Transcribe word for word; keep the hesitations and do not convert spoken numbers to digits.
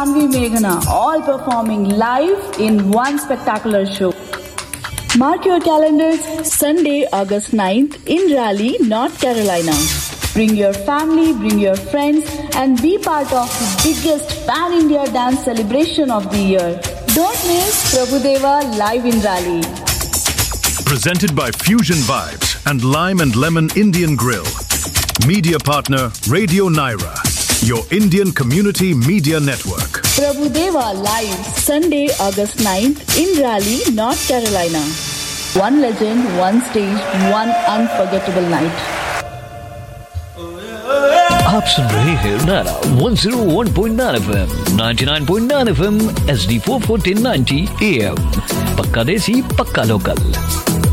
Tanvi Meghana, all performing live in one spectacular show. Mark your calendars, Sunday, August ninth in Raleigh, North Carolina. Bring your family, bring your friends, and be part of the biggest pan-India dance celebration of the year. Don't miss Prabhudeva live in Raleigh. Presented by Fusion Vibes and Lime and Lemon Indian Grill. Media partner Radio Naira, your Indian community media network. Prabhudeva live, Sunday, August ninth in Raleigh, North Carolina. One legend, one stage, one unforgettable night. आप सुन रहे हैं नारा one oh one point nine F M, ninety-nine point nine F M, H D four fourteen ninety A M. पक्का देसी, पक्का local.